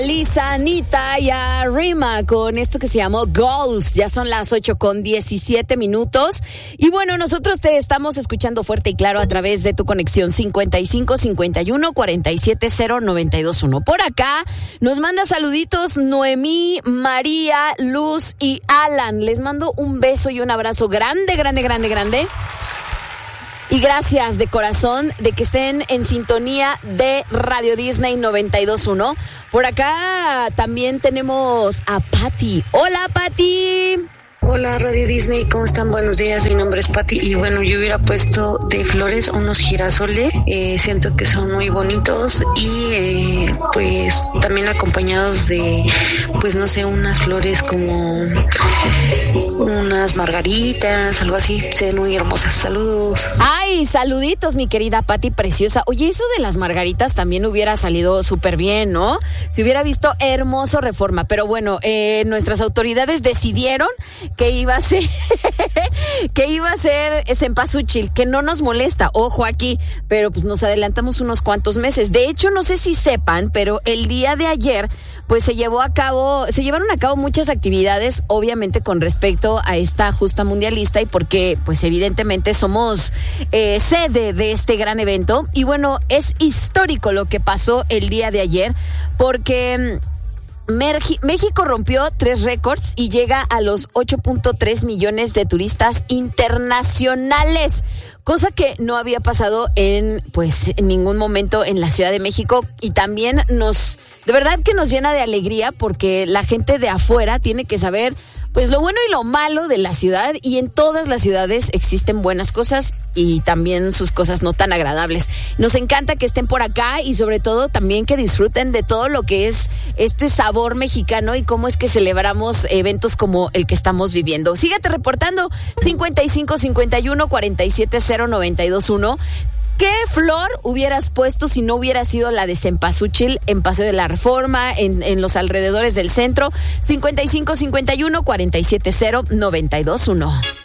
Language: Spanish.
Lisa, Anita y a Rima con esto que se llamó Goals. Ya son las 8:17. Y bueno, nosotros te estamos escuchando fuerte y claro a través de tu conexión 55 51 47 0 92 1. Por acá nos manda saluditos Noemí, María, Luz y Alan. Les mando un beso y un abrazo grande, grande, grande, grande. Y gracias de corazón de que estén en sintonía de Radio Disney 92.1. Por acá también tenemos a Patti. Hola, Patti. Hola Radio Disney, ¿cómo están? Buenos días, mi nombre es Patti y bueno, yo hubiera puesto de flores unos girasoles, siento que son muy bonitos y pues también acompañados de, pues no sé, unas flores como unas margaritas, algo así, se ven muy hermosas. Saludos. Ay, saluditos mi querida Patti preciosa. Oye, eso de las margaritas también hubiera salido súper bien, ¿no? Se hubiera visto hermoso Reforma, pero bueno, nuestras autoridades decidieron que iba a ser cempasúchil, que no nos molesta, ojo aquí, pero pues nos adelantamos unos cuantos meses. De hecho, no sé si sepan, pero el día de ayer pues se llevaron a cabo muchas actividades, obviamente con respecto a esta justa mundialista y porque pues evidentemente somos sede de este gran evento. Y bueno, es histórico lo que pasó el día de ayer porque México rompió 3 récords y llega a los 8.3 millones de turistas internacionales, cosa que no había pasado en ningún momento en la Ciudad de México, y también de verdad que nos llena de alegría porque la gente de afuera tiene que saber pues lo bueno y lo malo de la ciudad, y en todas las ciudades existen buenas cosas y también sus cosas no tan agradables. Nos encanta que estén por acá y sobre todo también que disfruten de todo lo que es este sabor mexicano y cómo es que celebramos eventos como el que estamos viviendo. Sígate reportando 55 51 47 0 92 1. ¿Qué flor hubieras puesto si no hubiera sido la de cempasúchil en Paseo de la Reforma, en los alrededores del centro? 55 51 47 0 92 1.